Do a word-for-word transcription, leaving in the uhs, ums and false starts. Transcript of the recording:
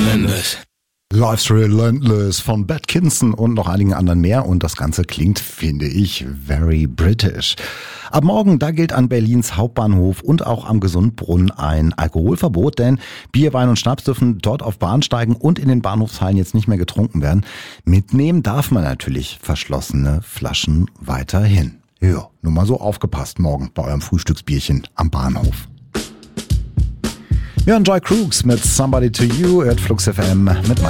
Relentless. Life's Relentless von Bad Kinson und noch einigen anderen mehr. Und das Ganze klingt, finde ich, very British. Ab morgen, da gilt an Berlins Hauptbahnhof und auch am Gesundbrunnen ein Alkoholverbot, denn Bier, Wein und Schnaps dürfen dort auf Bahnsteigen und in den Bahnhofshallen jetzt nicht mehr getrunken werden. Mitnehmen darf man natürlich verschlossene Flaschen weiterhin. Ja, nur mal so aufgepasst morgen bei eurem Frühstücksbierchen am Bahnhof. Wir hören Joy Crooks mit Somebody to You, hört Flux F M mit